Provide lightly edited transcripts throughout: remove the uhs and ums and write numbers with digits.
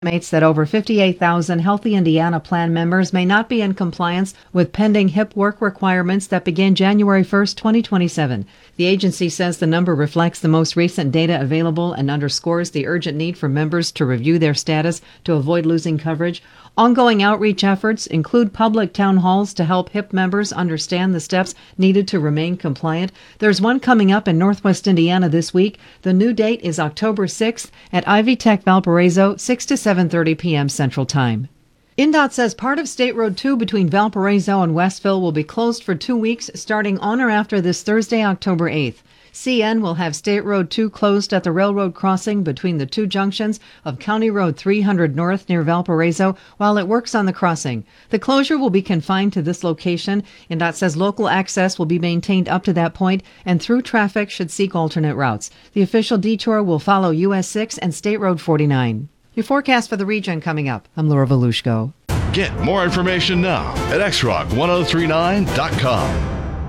Estimates that over 58,000 Healthy Indiana Plan members may not be in compliance with pending HIP work requirements that begin January 1st, 2027. The agency says the number reflects the most recent data available and underscores the urgent need for members to review their status to avoid losing coverage. Ongoing outreach efforts include public town halls to help HIP members understand the steps needed to remain compliant. There's one coming up in Northwest Indiana this week. The new date is October 6th at Ivy Tech Valparaiso, 6 to 7:30 p.m. Central Time. INDOT says part of State Road 2 between Valparaiso and Westville will be closed for 2 weeks starting on or after this Thursday, October 8th. CN will have State Road 2 closed at the railroad crossing between the two junctions of County Road 300 North near Valparaiso while it works on the crossing. The closure will be confined to this location. INDOT says local access will be maintained up to that point and through traffic should seek alternate routes. The official detour will follow US 6 and State Road 49. Your forecast for the region coming up. I'm Laura Volushko. Get more information now at xrock1039.com.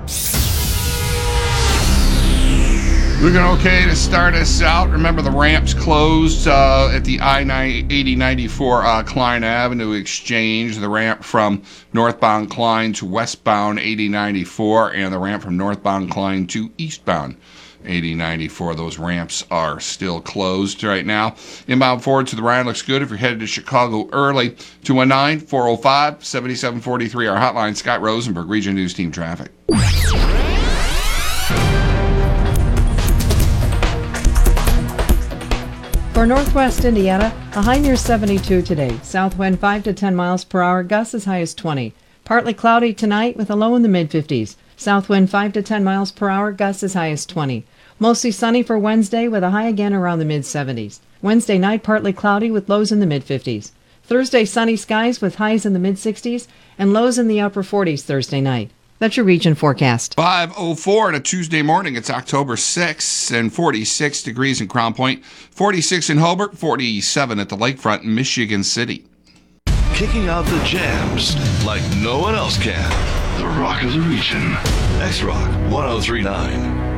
Looking okay to start us out. Remember, the ramp's closed at the I-8094 Klein Avenue exchange. The ramp from northbound Klein to westbound 8094, and the ramp from northbound Klein to eastbound 8094. Those ramps are still closed right now. Inbound forward to the Ryan looks good if you're headed to Chicago early. 219-405-7743. Our hotline, Scott Rosenberg, Region News Team Traffic. For Northwest Indiana, a high near 72 today. South wind 5 to 10 miles per hour, gusts as high as 20. Partly cloudy tonight with a low in the mid-50s. South wind 5 to 10 miles per hour, gusts as high as 20. Mostly sunny for Wednesday with a high again around the mid-70s. Wednesday night, partly cloudy with lows in the mid-50s. Thursday, sunny skies with highs in the mid-60s and lows in the upper 40s Thursday night. That's your region forecast. 5:04 on a Tuesday morning. It's October 6th and 46 degrees in Crown Point, 46 in Hobart, 47 at the lakefront in Michigan City. Kicking out the jams like no one else can. The Rock of the Region. X-Rock 1039.